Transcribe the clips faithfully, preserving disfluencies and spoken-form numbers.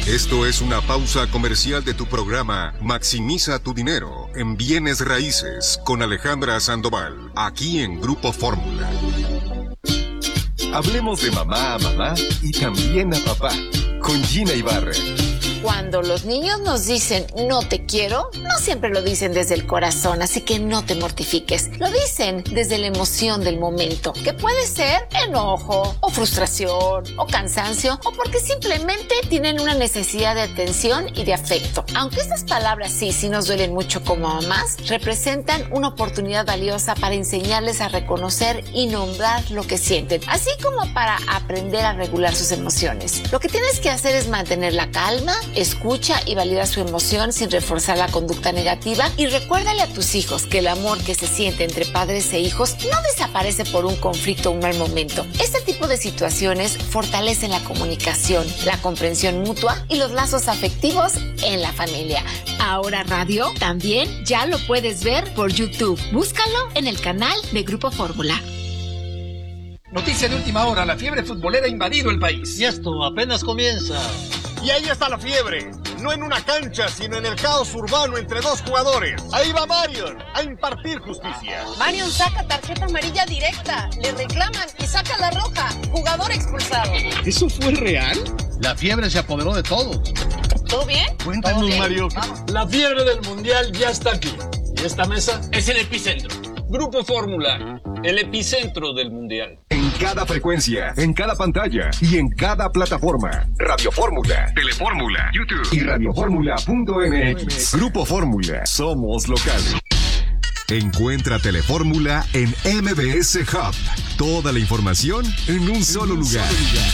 Esto es una pausa comercial de tu programa Maximiza tu dinero en bienes raíces con Alejandra Sandoval, aquí en Grupo Fórmula. Hablemos de mamá a mamá y también a papá, con Gina Ibarra. Cuando los niños nos dicen no te quiero, no siempre lo dicen desde el corazón, así que no te mortifiques. Lo dicen desde la emoción del momento, que puede ser enojo, o frustración, o cansancio, o porque simplemente tienen una necesidad de atención y de afecto. Aunque estas palabras sí, sí nos duelen mucho como mamás, representan una oportunidad valiosa para enseñarles a reconocer y nombrar lo que sienten, así como para aprender a regular sus emociones. Lo que tienes que hacer es mantener la calma, escucha y valida su emoción sin reforzar la conducta negativa, y recuérdale a tus hijos que el amor que se siente entre padres e hijos no desaparece por un conflicto o un mal momento. Este tipo de situaciones fortalecen la comunicación, la comprensión mutua y los lazos afectivos en la familia. Ahora Radio también ya lo puedes ver por YouTube. Búscalo en el canal de Grupo Fórmula. Noticia de última hora, la fiebre futbolera ha invadido el país. Y esto apenas comienza. Y ahí está la fiebre, no en una cancha, sino en el caos urbano entre dos jugadores. Ahí va Marion a impartir justicia. Marion saca tarjeta amarilla directa, le reclaman y saca la roja. Jugador expulsado. ¿Eso fue real? La fiebre se apoderó de todos. ¿Todo bien? Cuéntanos, bien? Mario. Vamos. La fiebre del mundial ya está aquí. Y esta mesa es el epicentro. Grupo Fórmula, el epicentro del mundial. En cada frecuencia, en cada pantalla y en cada plataforma. Radio Fórmula, Telefórmula, YouTube y radioformula punto m x. Grupo Fórmula, somos locales. Encuentra Telefórmula en M B S Hub. Toda la información en un solo lugar.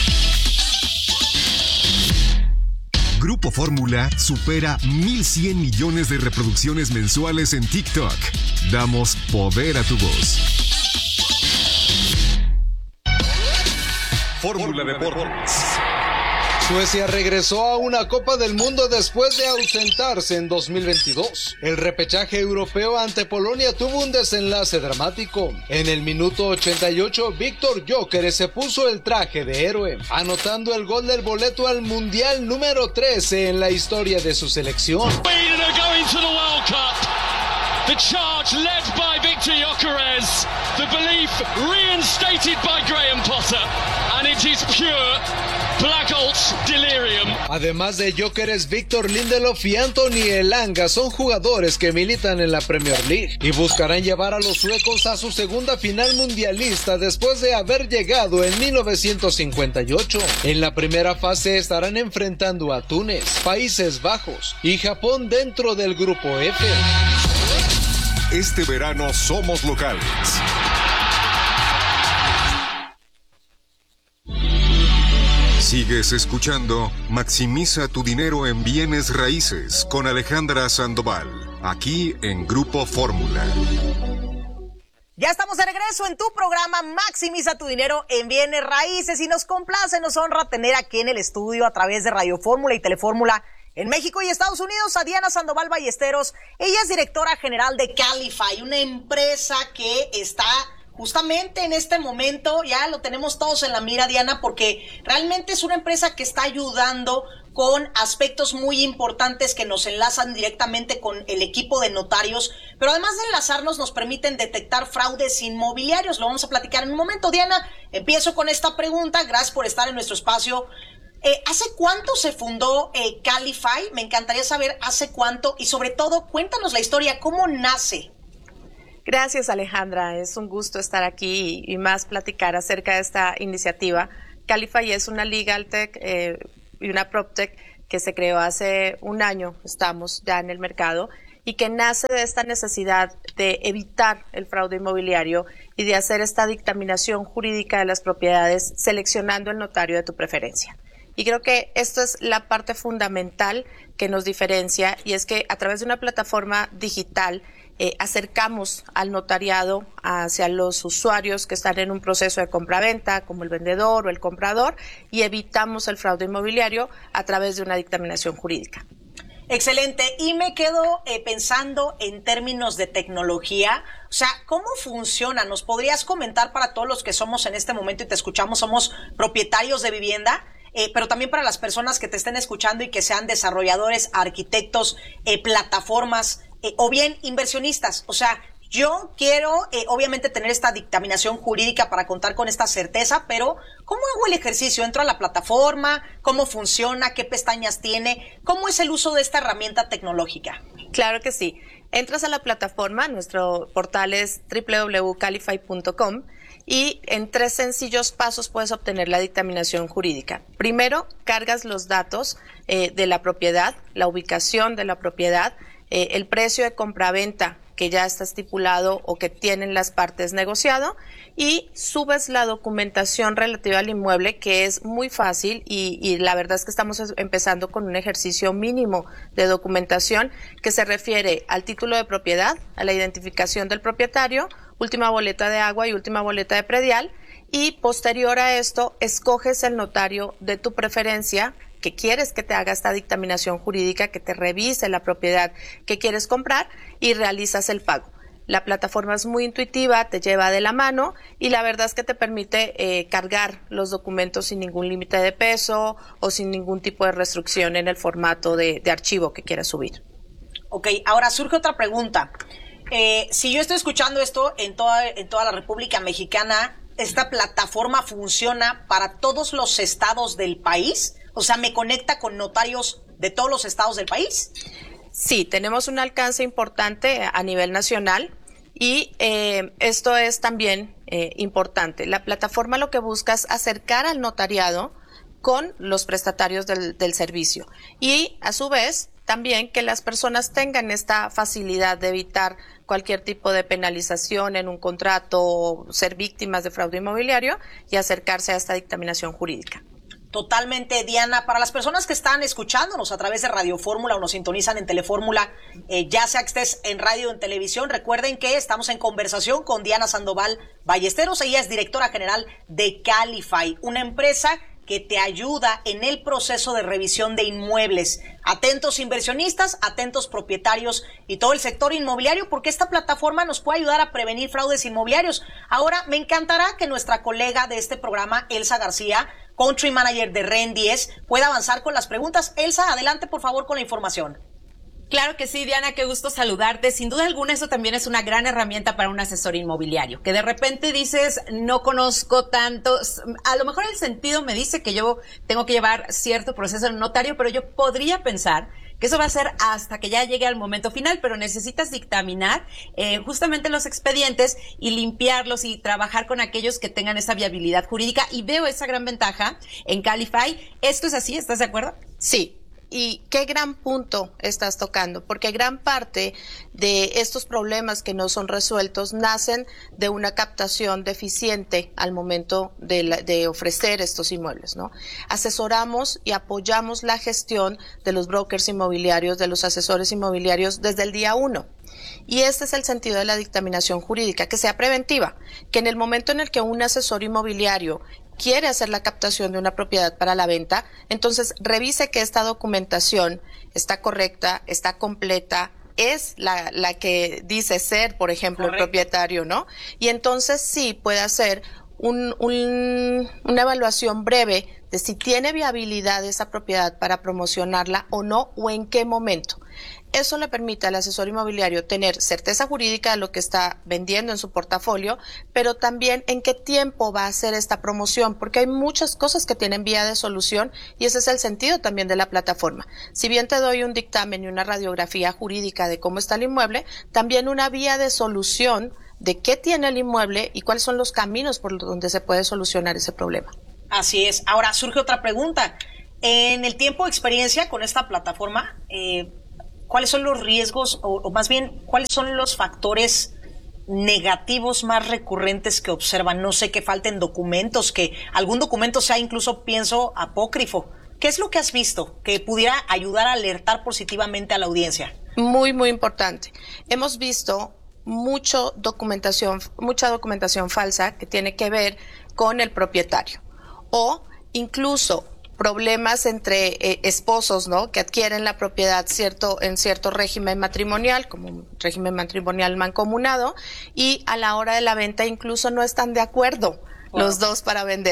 Grupo Fórmula supera mil cien millones de reproducciones mensuales en TikTok. Damos poder a tu voz. Fórmula Deportes. Suecia regresó a una Copa del Mundo después de ausentarse en dos mil veintidós. El repechaje europeo ante Polonia tuvo un desenlace dramático. En el minuto ochenta y ocho, Víctor Gyökeres se puso el traje de héroe, anotando el gol del boleto al Mundial número trece en la historia de su selección. The charge led by Victor Gyökeres, the belief reinstated by Graham Potter, and it is pure Black Holt's delirium. Además de Gyökeres, Victor Lindelof y Anthony Elanga son jugadores que militan en la Premier League y buscarán llevar a los suecos a su segunda final mundialista después de haber llegado en mil novecientos cincuenta y ocho. En la primera fase estarán enfrentando a Túnez, Países Bajos y Japón dentro del grupo F. Este verano somos locales. Sigues escuchando Maximiza tu dinero en bienes raíces con Alejandra Sandoval, aquí en Grupo Fórmula. Ya estamos de regreso en tu programa Maximiza tu dinero en bienes raíces y nos complace, nos honra tener aquí en el estudio a través de Radio Fórmula y Telefórmula en México y Estados Unidos a Diana Sandoval Ballesteros. Ella es directora general de Calify, una empresa que está justamente en este momento, ya lo tenemos todos en la mira, Diana, porque realmente es una empresa que está ayudando con aspectos muy importantes que nos enlazan directamente con el equipo de notarios, pero además de enlazarnos nos permiten detectar fraudes inmobiliarios. Lo vamos a platicar en un momento. Diana, empiezo con esta pregunta. Gracias por estar en nuestro espacio. Eh, ¿Hace cuánto se fundó eh, Calify? Me encantaría saber hace cuánto y sobre todo cuéntanos la historia, ¿cómo nace? Gracias, Alejandra. Es un gusto estar aquí y, y más platicar acerca de esta iniciativa. Calify es una legal tech eh, y una proptech que se creó hace un año, estamos ya en el mercado, y que nace de esta necesidad de evitar el fraude inmobiliario y de hacer esta dictaminación jurídica de las propiedades seleccionando el notario de tu preferencia. Y creo que esto es la parte fundamental que nos diferencia, y es que a través de una plataforma digital eh, acercamos al notariado hacia los usuarios que están en un proceso de compra-venta, como el vendedor o el comprador, y evitamos el fraude inmobiliario a través de una dictaminación jurídica. Excelente. Y me quedo eh, pensando en términos de tecnología, o sea, ¿cómo funciona? ¿Nos podrías comentar para todos los que somos en este momento y te escuchamos, somos propietarios de vivienda? eh, pero también para las personas que te estén escuchando y que sean desarrolladores, arquitectos, eh, plataformas eh, o bien inversionistas. O sea, yo quiero eh, obviamente tener esta dictaminación jurídica para contar con esta certeza, pero ¿cómo hago el ejercicio? ¿Entro a la plataforma? ¿Cómo funciona? ¿Qué pestañas tiene? ¿Cómo es el uso de esta herramienta tecnológica? Claro que sí. Entras a la plataforma, nuestro portal es doble u doble u doble u punto calify punto com y en tres sencillos pasos puedes obtener la dictaminación jurídica. Primero, cargas los datos eh, de la propiedad, la ubicación de la propiedad, eh, el precio de compraventa que ya está estipulado o que tienen las partes negociado, y subes la documentación relativa al inmueble, que es muy fácil y, y la verdad es que estamos empezando con un ejercicio mínimo de documentación que se refiere al título de propiedad, a la identificación del propietario, última boleta de agua y última boleta de predial, y posterior a esto escoges el notario de tu preferencia que quieres que te haga esta dictaminación jurídica, que te revise la propiedad que quieres comprar y realizas el pago. La plataforma es muy intuitiva, te lleva de la mano y la verdad es que te permite eh, cargar los documentos sin ningún límite de peso o sin ningún tipo de restricción en el formato de, de archivo que quieras subir. Ok, ahora surge otra pregunta. Eh, si yo estoy escuchando esto en toda, en toda la República Mexicana, ¿esta plataforma funciona para todos los estados del país? O sea, ¿me conecta con notarios de todos los estados del país? Sí, tenemos un alcance importante a nivel nacional y eh, esto es también eh, importante. La plataforma lo que busca es acercar al notariado con los prestatarios del, del servicio y a su vez también que las personas tengan esta facilidad de evitar cualquier tipo de penalización en un contrato o ser víctimas de fraude inmobiliario y acercarse a esta dictaminación jurídica. Totalmente, Diana. Para las personas que están escuchándonos a través de Radio Fórmula o nos sintonizan en Telefórmula, eh, ya sea que estés en radio o en televisión, recuerden que estamos en conversación con Diana Sandoval Ballesteros. Ella es directora general de Calify, una empresa que te ayuda en el proceso de revisión de inmuebles. Atentos inversionistas, atentos propietarios y todo el sector inmobiliario, porque esta plataforma nos puede ayudar a prevenir fraudes inmobiliarios. Ahora, me encantará que nuestra colega de este programa, Elsa García, Country Manager de REN diez, pueda avanzar con las preguntas. Elsa, adelante por favor con la información. Claro que sí, Diana, qué gusto saludarte. Sin duda alguna, eso también es una gran herramienta para un asesor inmobiliario, que de repente dices, no conozco tanto, a lo mejor el sentido me dice que yo tengo que llevar cierto proceso en notario, pero yo podría pensar que eso va a ser hasta que ya llegue al momento final, pero necesitas dictaminar eh, justamente los expedientes y limpiarlos y trabajar con aquellos que tengan esa viabilidad jurídica, y veo esa gran ventaja en Calify. ¿Esto es así? ¿Estás de acuerdo? Sí. Y qué gran punto estás tocando, porque gran parte de estos problemas que no son resueltos nacen de una captación deficiente al momento de, la, de ofrecer estos inmuebles, ¿no? Asesoramos y apoyamos la gestión de los brokers inmobiliarios, de los asesores inmobiliarios desde el día uno. Y este es el sentido de la dictaminación jurídica, que sea preventiva, que en el momento en el que un asesor inmobiliario quiere hacer la captación de una propiedad para la venta, entonces revise que esta documentación está correcta, está completa, es la, la que dice ser, por ejemplo, correcto, el propietario, ¿no? Y entonces sí puede hacer un, un, una evaluación breve de si tiene viabilidad esa propiedad para promocionarla o no, o en qué momento. Eso le permite al asesor inmobiliario tener certeza jurídica de lo que está vendiendo en su portafolio, pero también en qué tiempo va a hacer esta promoción, porque hay muchas cosas que tienen vía de solución y ese es el sentido también de la plataforma. Si bien te doy un dictamen y una radiografía jurídica de cómo está el inmueble, también una vía de solución de qué tiene el inmueble y cuáles son los caminos por donde se puede solucionar ese problema. Así es. Ahora surge otra pregunta. En el tiempo de experiencia con esta plataforma, eh, ¿cuáles son los riesgos o, o más bien cuáles son los factores negativos más recurrentes que observan? No sé, que falten documentos, que algún documento sea incluso, pienso, apócrifo. ¿Qué es lo que has visto que pudiera ayudar a alertar positivamente a la audiencia? Muy, muy importante. Hemos visto mucho documentación, mucha documentación falsa que tiene que ver con el propietario o incluso problemas entre eh, esposos, ¿no? Que adquieren la propiedad cierto en cierto régimen matrimonial, como un régimen matrimonial mancomunado, y a la hora de la venta incluso no están de acuerdo wow. los dos para vender.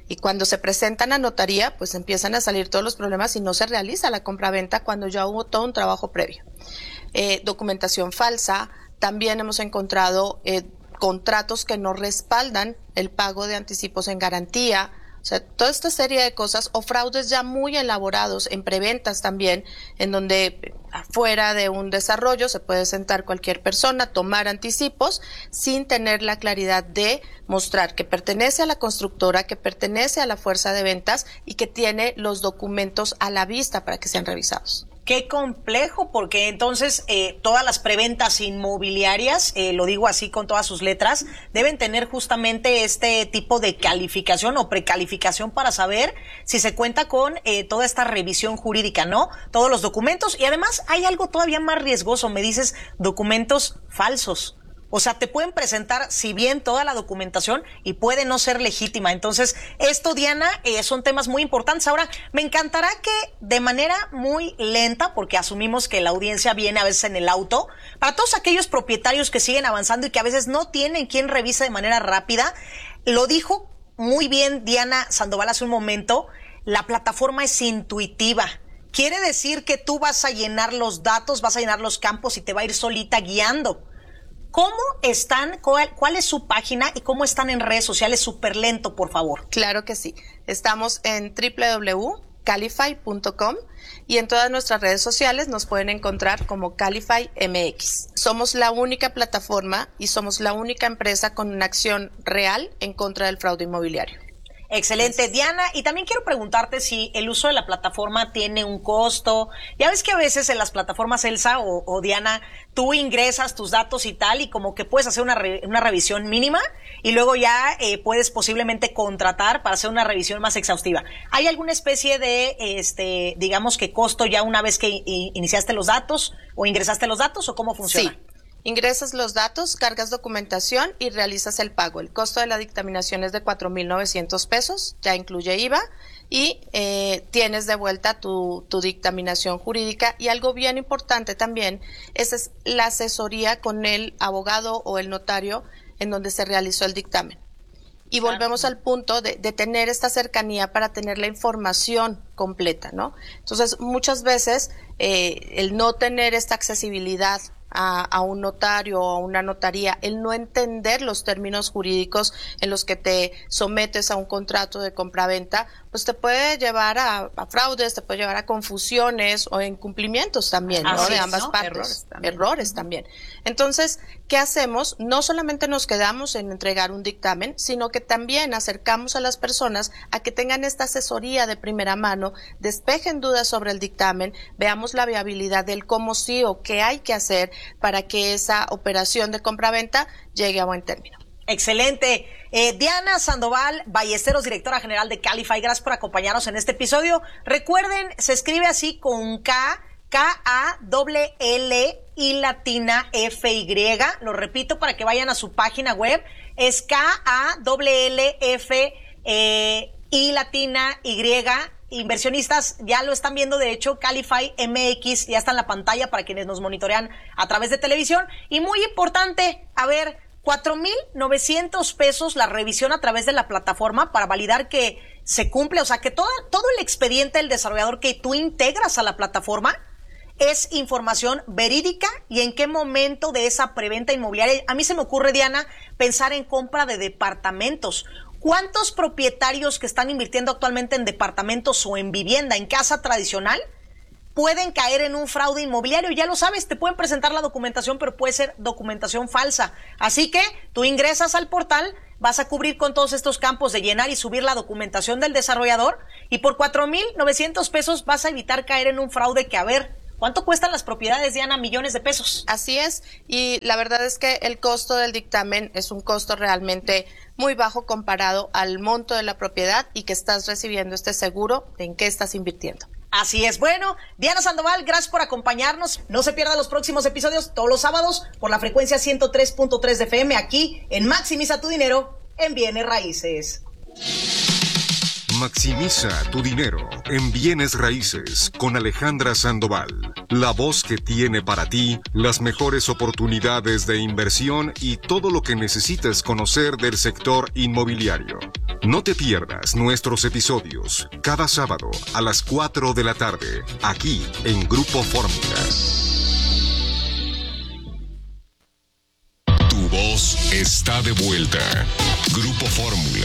Y cuando se presentan a notaría, pues empiezan a salir todos los problemas y no se realiza la compraventa cuando ya hubo todo un trabajo previo. Eh, documentación falsa, también hemos encontrado eh, contratos que no respaldan el pago de anticipos en garantía. O sea, toda esta serie de cosas o fraudes ya muy elaborados en preventas también, en donde afuera de un desarrollo se puede sentar cualquier persona, tomar anticipos sin tener la claridad de mostrar que pertenece a la constructora, que pertenece a la fuerza de ventas y que tiene los documentos a la vista para que sean revisados. Qué complejo, porque entonces eh, todas las preventas inmobiliarias, eh, lo digo así con todas sus letras, deben tener justamente este tipo de calificación o precalificación para saber si se cuenta con eh, toda esta revisión jurídica, ¿no? Todos los documentos, y además hay algo todavía más riesgoso, me dices documentos falsos. O sea, te pueden presentar, si bien toda la documentación, y puede no ser legítima. Entonces, esto, Diana, eh, son temas muy importantes. Ahora, me encantará que de manera muy lenta, porque asumimos que la audiencia viene a veces en el auto, para todos aquellos propietarios que siguen avanzando y que a veces no tienen quien revise de manera rápida, lo dijo muy bien Diana Sandoval hace un momento, la plataforma es intuitiva. Quiere decir que tú vas a llenar los datos, vas a llenar los campos y te va a ir solita guiando. ¿Cómo están? Cuál, ¿Cuál es su página y cómo están en redes sociales? Súper lento, por favor. Claro que sí. Estamos en doble u doble u doble u punto calify punto com y en todas nuestras redes sociales nos pueden encontrar como Calify M X. Somos la única plataforma y somos la única empresa con una acción real en contra del fraude inmobiliario. Excelente, Diana, y también quiero preguntarte si el uso de la plataforma tiene un costo. Ya ves que a veces en las plataformas Elsa o, o Diana, tú ingresas tus datos y tal, y como que puedes hacer una, re, una revisión mínima y luego ya eh, puedes posiblemente contratar para hacer una revisión más exhaustiva. ¿Hay alguna especie de, este, digamos que costo ya una vez que iniciaste los datos o ingresaste los datos, o cómo funciona? Sí. Ingresas los datos, cargas documentación y realizas el pago. El costo de la dictaminación es de cuatro mil novecientos pesos, ya incluye I V A, y eh, tienes de vuelta tu, tu dictaminación jurídica. Y algo bien importante también, esa es la asesoría con el abogado o el notario en donde se realizó el dictamen. Y volvemos al punto de, de tener esta cercanía para tener la información completa, ¿no? Entonces, muchas veces eh, el no tener esta accesibilidad A, a un notario o a una notaría, el no entender los términos jurídicos en los que te sometes a un contrato de compraventa, pues te puede llevar a, a fraudes, te puede llevar a confusiones o incumplimientos también, ¿no? Así de es, ambas ¿no? partes. Errores también. Errores también. Entonces, ¿qué hacemos? No solamente nos quedamos en entregar un dictamen, sino que también acercamos a las personas a que tengan esta asesoría de primera mano, despejen dudas sobre el dictamen, veamos la viabilidad del cómo sí o qué hay que hacer para que esa operación de compraventa llegue a buen término. Excelente. Eh, Diana Sandoval Ballesteros, directora general de Calify, gracias por acompañarnos en este episodio. Recuerden, se escribe así con K, K A L L I latina F Y. Lo repito para que vayan a su página web. Es K A L L F I latina Y. Inversionistas ya lo están viendo, de hecho, Calify M X ya está en la pantalla para quienes nos monitorean a través de televisión. Y muy importante, a ver, cuatro mil novecientos pesos la revisión a través de la plataforma para validar que se cumple, o sea, que todo, todo el expediente del desarrollador que tú integras a la plataforma es información verídica y en qué momento de esa preventa inmobiliaria. A mí se me ocurre, Diana, pensar en compra de departamentos. ¿Cuántos propietarios que están invirtiendo actualmente en departamentos o en vivienda, en casa tradicional, pueden caer en un fraude inmobiliario? Ya lo sabes, te pueden presentar la documentación, pero puede ser documentación falsa. Así que tú ingresas al portal, vas a cubrir con todos estos campos de llenar y subir la documentación del desarrollador, y por cuatro mil novecientos pesos vas a evitar caer en un fraude que, a ver, ¿cuánto cuestan las propiedades, Diana? Millones de pesos. Así es, y la verdad es que el costo del dictamen es un costo realmente muy bajo comparado al monto de la propiedad y que estás recibiendo este seguro en qué estás invirtiendo. Así es. Bueno, Diana Sandoval, gracias por acompañarnos. No se pierdan los próximos episodios todos los sábados por la frecuencia ciento tres punto tres de F M aquí en Maximiza tu Dinero en Bienes Raíces. Maximiza tu dinero en Bienes Raíces con Alejandra Sandoval, la voz que tiene para ti las mejores oportunidades de inversión y todo lo que necesites conocer del sector inmobiliario. No te pierdas nuestros episodios cada sábado a las cuatro de la tarde, aquí en Grupo Fórmula. Tu voz está de vuelta. Grupo Fórmula.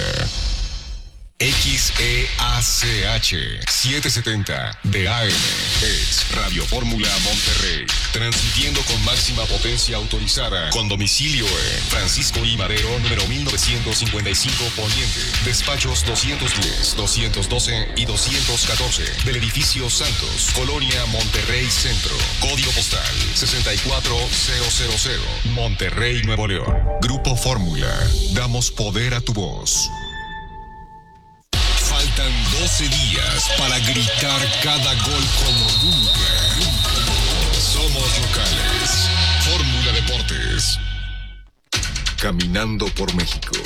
X E A C H setecientos setenta de A M es Radio Fórmula Monterrey, transmitiendo con máxima potencia autorizada, con domicilio en Francisco I. Madero, número mil novecientos cincuenta y cinco Poniente, despachos doscientos diez, doscientos doce y doscientos catorce del edificio Santos, Colonia Monterrey Centro, código postal sesenta y cuatro mil, Monterrey, Nuevo León. Grupo Fórmula, damos poder a tu voz. Faltan doce días para gritar cada gol como nunca. Somos locales. Fórmula Deportes. Caminando por México.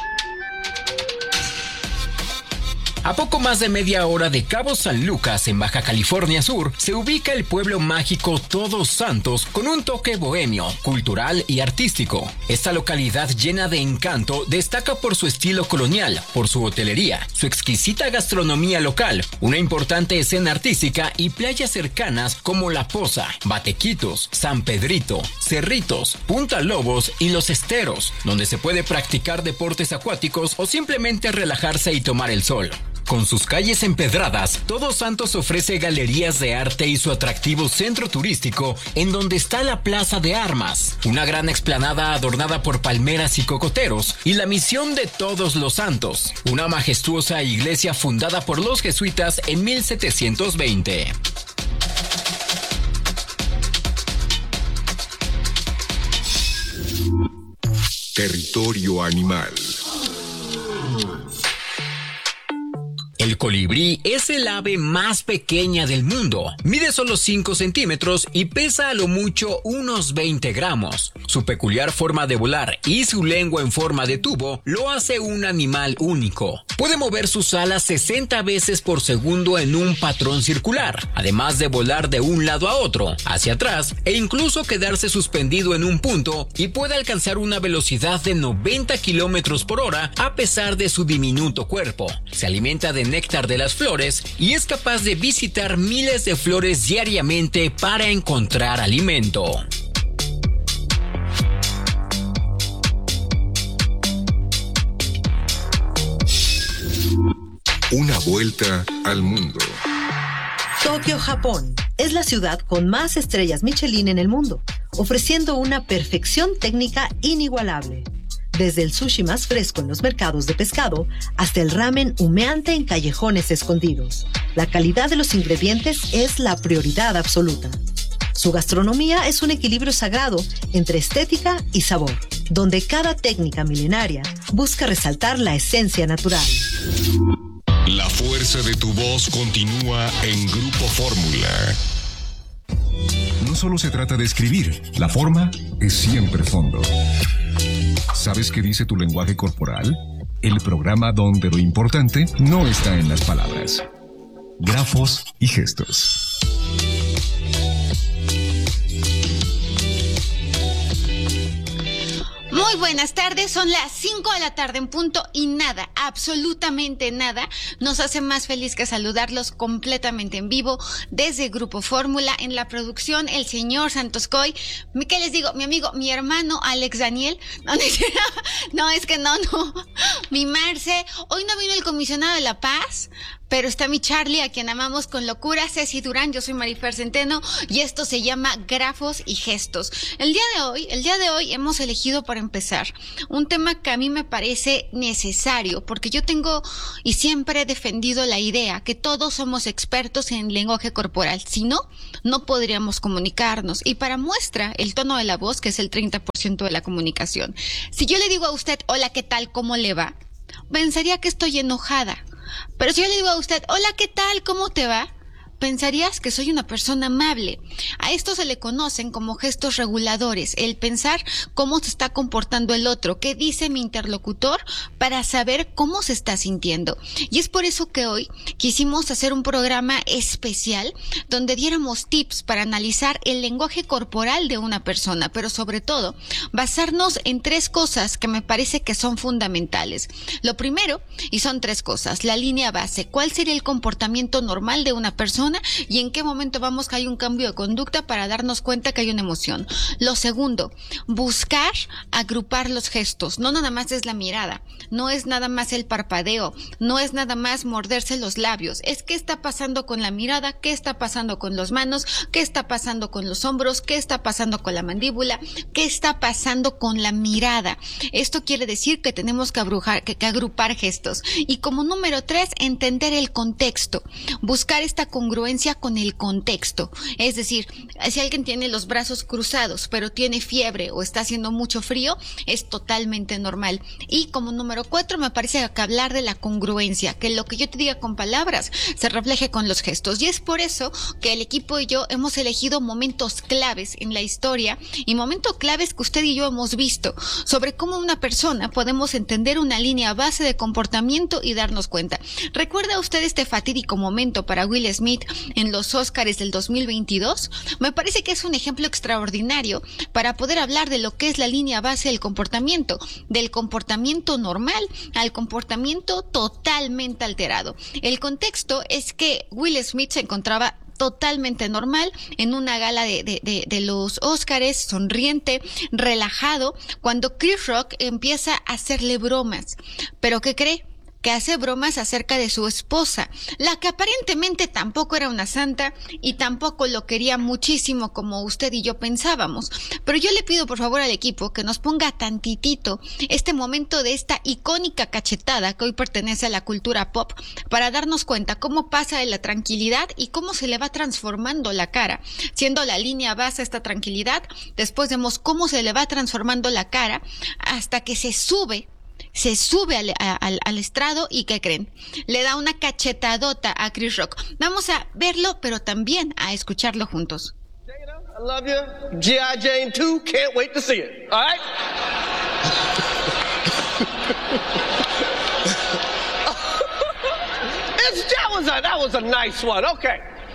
A poco más de media hora de Cabo San Lucas, en Baja California Sur, se ubica el pueblo mágico Todos Santos con un toque bohemio, cultural y artístico. Esta localidad llena de encanto destaca por su estilo colonial, por su hotelería, su exquisita gastronomía local, una importante escena artística y playas cercanas como La Poza, Batequitos, San Pedrito, Cerritos, Punta Lobos y Los Esteros, donde se puede practicar deportes acuáticos o simplemente relajarse y tomar el sol. Con sus calles empedradas, Todos Santos ofrece galerías de arte y su atractivo centro turístico, en donde está la Plaza de Armas, una gran explanada adornada por palmeras y cocoteros, y la Misión de Todos los Santos, una majestuosa iglesia fundada por los jesuitas en mil setecientos veinte. Territorio animal. El colibrí es el ave más pequeña del mundo. Mide solo cinco centímetros y pesa a lo mucho unos veinte gramos. Su peculiar forma de volar y su lengua en forma de tubo lo hace un animal único. Puede mover sus alas sesenta veces por segundo en un patrón circular, además de volar de un lado a otro, hacia atrás e incluso quedarse suspendido en un punto, y puede alcanzar una velocidad de noventa kilómetros por hora a pesar de su diminuto cuerpo. Se alimenta de néctar de las flores y es capaz de visitar miles de flores diariamente para encontrar alimento. Una vuelta al mundo. Tokio, Japón, es la ciudad con más estrellas Michelin en el mundo, ofreciendo una perfección técnica inigualable. Desde el sushi más fresco en los mercados de pescado hasta el ramen humeante en callejones escondidos, la calidad de los ingredientes es la prioridad absoluta. Su gastronomía es un equilibrio sagrado entre estética y sabor, donde cada técnica milenaria busca resaltar la esencia natural. La fuerza de tu voz continúa en Grupo Fórmula. No solo se trata de escribir, la forma es siempre fondo. ¿Sabes qué dice tu lenguaje corporal? El programa donde lo importante no está en las palabras. Grafos y gestos. Muy buenas tardes, son las cinco de la tarde en punto y nada, absolutamente nada, nos hace más feliz que saludarlos completamente en vivo desde Grupo Fórmula. En la producción, el señor Santos Coy. ¿Qué les digo? Mi amigo, mi hermano Alex Daniel. No, no, es que no, no. Mi Marce. Hoy no vino el comisionado de La Paz, pero está mi Charlie, a quien amamos con locura, Ceci Durán, yo soy Marifer Centeno, y esto se llama Grafos y Gestos. El día de hoy, el día de hoy hemos elegido para empezar un tema que a mí me parece necesario, porque yo tengo y siempre he defendido la idea que todos somos expertos en lenguaje corporal, si no, no podríamos comunicarnos. Y para muestra, el tono de la voz, que es el treinta por ciento de la comunicación. Si yo le digo a usted, hola, ¿qué tal? ¿Cómo le va? Pensaría que estoy enojada. Pero si yo le digo a usted, hola, ¿qué tal? ¿Cómo te va? pensarías que soy una persona amable. A esto se le conocen como gestos reguladores, el pensar cómo se está comportando el otro, qué dice mi interlocutor para saber cómo se está sintiendo. Y es por eso que hoy quisimos hacer un programa especial donde diéramos tips para analizar el lenguaje corporal de una persona, pero sobre todo basarnos en tres cosas que me parece que son fundamentales. Lo primero, y son tres cosas, la línea base, cuál sería el comportamiento normal de una persona y en qué momento vamos que hay un cambio de conducta para darnos cuenta que hay una emoción. Lo segundo, buscar agrupar los gestos, no nada más es la mirada, no es nada más el parpadeo, no es nada más morderse los labios, es qué está pasando con la mirada, qué está pasando con las manos, qué está pasando con los hombros, qué está pasando con la mandíbula, qué está pasando con la mirada. Esto quiere decir que tenemos que, abrujar, que, que agrupar gestos. Y como número tres, entender el contexto, buscar esta congruencia con el contexto. Es decir, si alguien tiene los brazos cruzados, pero tiene fiebre o está haciendo mucho frío, es totalmente normal. Y como número cuatro, me parece que hablar de la congruencia, que lo que yo te diga con palabras se refleje con los gestos. Y es por eso que el equipo y yo hemos elegido momentos claves en la historia y momentos claves que usted y yo hemos visto sobre cómo una persona podemos entender una línea base de comportamiento y darnos cuenta. ¿Recuerda usted este fatídico momento para Will Smith en los Óscares del dos mil veintidós? Me parece que es un ejemplo extraordinario para poder hablar de lo que es la línea base del comportamiento, del comportamiento normal al comportamiento totalmente alterado. El contexto es que Will Smith se encontraba totalmente normal en una gala de, de, de, de los Óscares, sonriente, relajado, cuando Chris Rock empieza a hacerle bromas. ¿Pero qué cree? Que hace bromas acerca de su esposa, la que aparentemente tampoco era una santa y tampoco lo quería muchísimo como usted y yo pensábamos. Pero yo le pido por favor al equipo que nos ponga tantitito este momento de esta icónica cachetada que hoy pertenece a la cultura pop para darnos cuenta cómo pasa de la tranquilidad y cómo se le va transformando la cara. Siendo la línea base esta tranquilidad, después vemos cómo se le va transformando la cara hasta que se sube se sube al, al, al estrado y ¿qué creen? Le da una cachetadota a Chris Rock. Vamos a verlo, pero también a escucharlo juntos. I love you. G I. Jane two, can't wait to see it. All right? It's, that, was a, that was a nice one. Okay.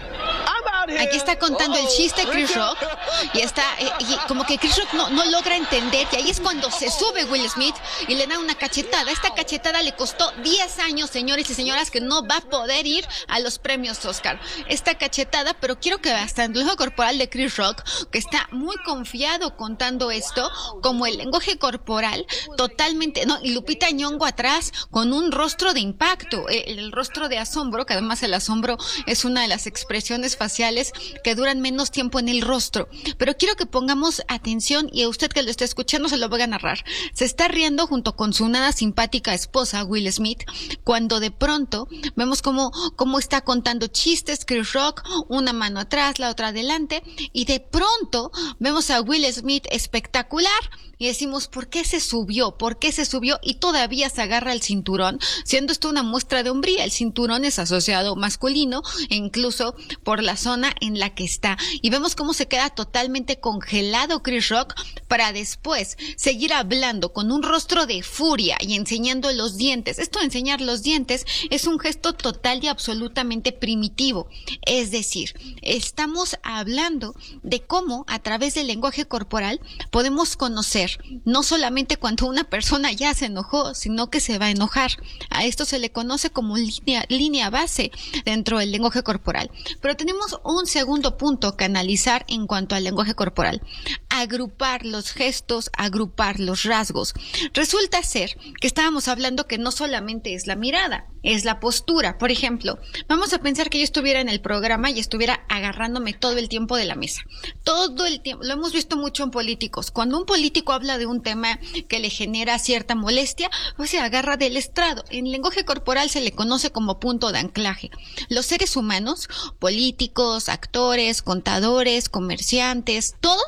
Aquí está contando el chiste Chris Rock y está eh, y como que Chris Rock no, no logra entender y ahí es cuando se sube Will Smith y le da una cachetada. Esta cachetada le costó diez años, señores y señoras, que no va a poder ir a los premios Oscar. Esta cachetada, pero quiero que hasta el lenguaje corporal de Chris Rock, que está muy confiado contando esto, como el lenguaje corporal totalmente, no, y Lupita Nyong'o atrás con un rostro de impacto, el, el rostro de asombro, que además el asombro es una de las expresiones faciales que duran menos tiempo en el rostro. Pero quiero que pongamos atención y a usted que lo esté escuchando se lo voy a narrar. Se está riendo junto con su nada simpática esposa Will Smith cuando de pronto vemos cómo, cómo está contando chistes Chris Rock, una mano atrás, la otra adelante, y de pronto vemos a Will Smith espectacular y decimos, ¿por qué se subió? ¿Por qué se subió? Y todavía se agarra el cinturón, siendo esto una muestra de hombría. El cinturón es asociado masculino e incluso por la zona en la que está. Y vemos cómo se queda totalmente congelado Chris Rock para después seguir hablando con un rostro de furia y enseñando los dientes. Esto de enseñar los dientes es un gesto total y absolutamente primitivo. Es decir, estamos hablando de cómo a través del lenguaje corporal podemos conocer no solamente cuando una persona ya se enojó, sino que se va a enojar. A esto se le conoce como línea, línea base dentro del lenguaje corporal. Pero tenemos un segundo punto que analizar en cuanto al lenguaje corporal. Agrupar los gestos, agrupar los rasgos. Resulta ser que estábamos hablando que no solamente es la mirada, es la postura. Por ejemplo, vamos a pensar que yo estuviera en el programa y estuviera agarrándome todo el tiempo de la mesa. Todo el tiempo. Lo hemos visto mucho en políticos. Cuando un político habla de un tema que le genera cierta molestia, pues se agarra del estrado. En lenguaje corporal se le conoce como punto de anclaje. Los seres humanos, políticos, actores, contadores, comerciantes, todos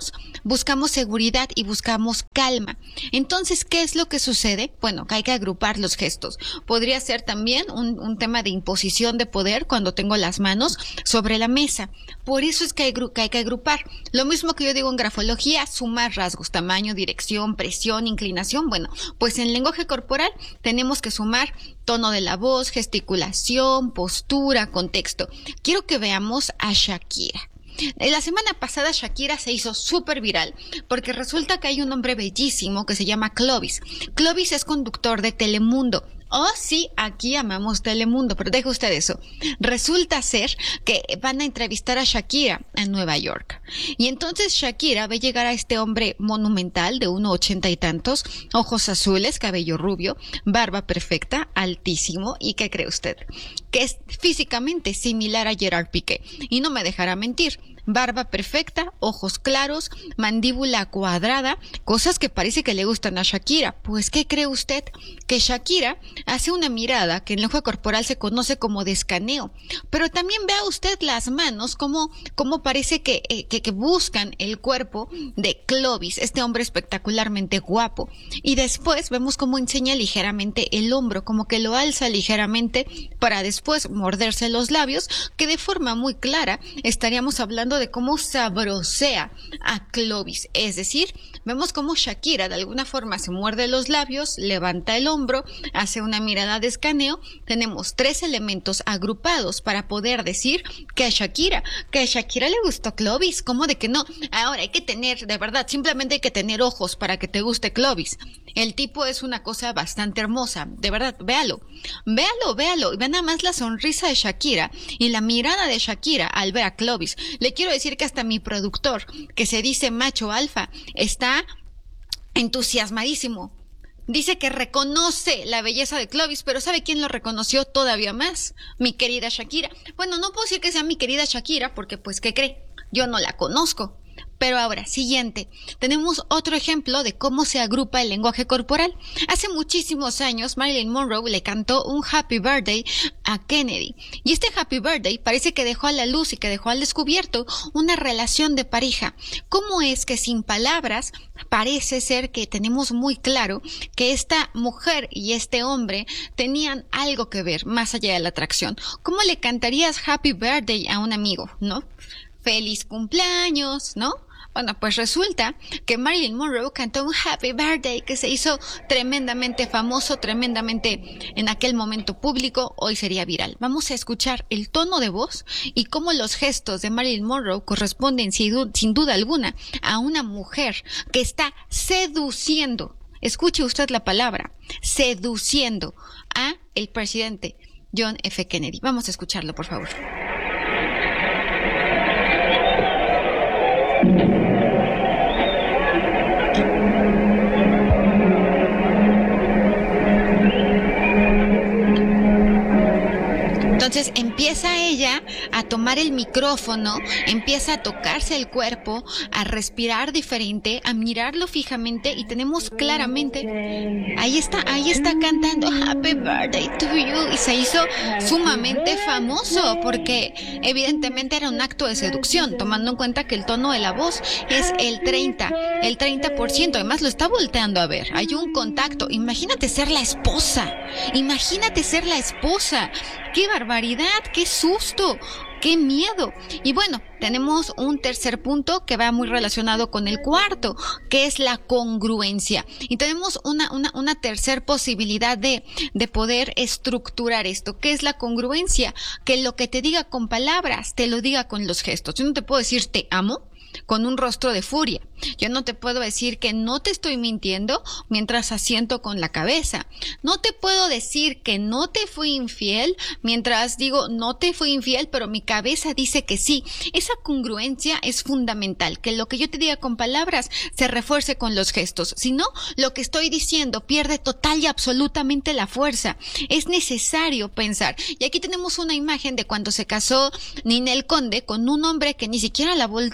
buscamos seguridad y buscamos calma. Entonces, ¿qué es lo que sucede? Bueno, que hay que agrupar los gestos. Podría ser también un, un tema de imposición de poder cuando tengo las manos sobre la mesa. Por eso es que hay, que hay que agrupar. Lo mismo que yo digo en grafología, sumar rasgos, tamaño, dirección, presión, inclinación. Bueno, pues en lenguaje corporal tenemos que sumar tono de la voz, gesticulación, postura, contexto. Quiero que veamos a Shakira. La semana pasada Shakira se hizo súper viral porque resulta que hay un hombre bellísimo que se llama Clovis. Clovis es conductor de Telemundo. Oh, sí, aquí amamos Telemundo, pero deje usted eso. Resulta ser que van a entrevistar a Shakira en Nueva York. Y entonces Shakira ve llegar a este hombre monumental de uno ochenta y tantos, ojos azules, cabello rubio, barba perfecta, altísimo. ¿Y qué cree usted? Que es físicamente similar a Gerard Piqué. Y no me dejará mentir. Barba perfecta, ojos claros, mandíbula cuadrada, cosas que parece que le gustan a Shakira. Pues, ¿qué cree usted? Que Shakira hace una mirada que en lenguaje corporal se conoce como de escaneo. Pero también vea usted las manos, como, como parece que, eh, que, que buscan el cuerpo de Clovis, este hombre espectacularmente guapo. Y después vemos cómo enseña ligeramente el hombro, como que lo alza ligeramente para después morderse los labios, que de forma muy clara estaríamos hablando de cómo sabrosea a Clovis. Es decir, vemos cómo Shakira de alguna forma se muerde los labios, levanta el hombro, hace una mirada de escaneo. Tenemos tres elementos agrupados para poder decir que a Shakira, que a Shakira le gustó Clovis. ¿Cómo de que no? Ahora hay que tener, de verdad, simplemente hay que tener ojos para que te guste Clovis. El tipo es una cosa bastante hermosa, de verdad, véalo, véalo, véalo, y ve nada más la sonrisa de Shakira y la mirada de Shakira al ver a Clovis. Le quiero decir que hasta mi productor, que se dice macho alfa, está entusiasmadísimo. Dice que reconoce la belleza de Clovis, pero ¿sabe quién lo reconoció todavía más? Mi querida Shakira. Bueno, no puedo decir que sea mi querida Shakira, porque pues, ¿qué cree? Yo no la conozco. Pero ahora, siguiente, tenemos otro ejemplo de cómo se agrupa el lenguaje corporal. Hace muchísimos años, Marilyn Monroe le cantó un Happy Birthday a Kennedy. Y este Happy Birthday parece que dejó a la luz y que dejó al descubierto una relación de pareja. ¿Cómo es que sin palabras parece ser que tenemos muy claro que esta mujer y este hombre tenían algo que ver más allá de la atracción? ¿Cómo le cantarías Happy Birthday a un amigo, no? Feliz cumpleaños, ¿no? Bueno, pues resulta que Marilyn Monroe cantó un Happy Birthday que se hizo tremendamente famoso, tremendamente en aquel momento público, hoy sería viral. Vamos a escuchar el tono de voz y cómo los gestos de Marilyn Monroe corresponden sin, sin duda alguna a una mujer que está seduciendo, escuche usted la palabra, seduciendo a el presidente John F. Kennedy. Vamos a escucharlo, por favor. Entonces empieza ella a tomar el micrófono, empieza a tocarse el cuerpo, a respirar diferente, a mirarlo fijamente y tenemos claramente, ahí está, ahí está cantando Happy Birthday to you y se hizo sumamente famoso porque evidentemente era un acto de seducción, tomando en cuenta que el tono de la voz es el treinta, el treinta por ciento, además lo está volteando a ver, hay un contacto, imagínate ser la esposa, imagínate ser la esposa, qué barbaridad, qué susto, qué miedo. Y bueno, tenemos un tercer punto que va muy relacionado con el cuarto, que es la congruencia. Y tenemos una, una, una tercer posibilidad de, de poder estructurar esto, que es la congruencia, que lo que te diga con palabras, te lo diga con los gestos. Yo no te puedo decir te amo con un rostro de furia. Yo no te puedo decir que no te estoy mintiendo mientras asiento con la cabeza. No te puedo decir que no te fui infiel mientras digo no te fui infiel, pero mi cabeza dice que sí. Esa congruencia es fundamental, que lo que yo te diga con palabras se refuerce con los gestos. Si no, lo que estoy diciendo pierde total y absolutamente la fuerza. Es necesario pensar. Y aquí tenemos una imagen de cuando se casó Ninel Conde con un hombre que ni siquiera la volteaba a ver.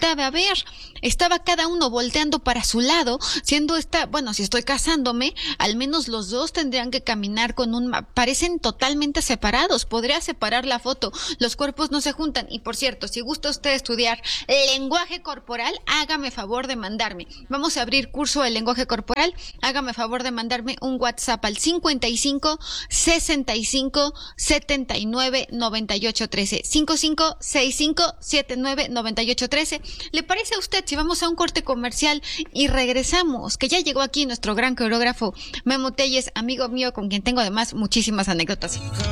ver. Estaba cada uno volteando para su lado, siendo esta, bueno, si estoy casándome, al menos los dos tendrían que caminar con un, parecen totalmente separados, podría separar la foto, los cuerpos no se juntan. Y por cierto, si gusta usted estudiar lenguaje corporal, hágame favor de mandarme. Vamos a abrir curso de lenguaje corporal, hágame favor de mandarme un WhatsApp al cincuenta y cinco, sesenta y cinco, setenta y nueve, noventa y ocho, trece, cincuenta y cinco, sesenta y cinco, setenta y nueve, noventa y ocho, trece. ¿Le parece a usted si vamos a un corte comercial y regresamos? Que ya llegó aquí nuestro gran coreógrafo Memo Telles, amigo mío con quien tengo además muchísimas anécdotas.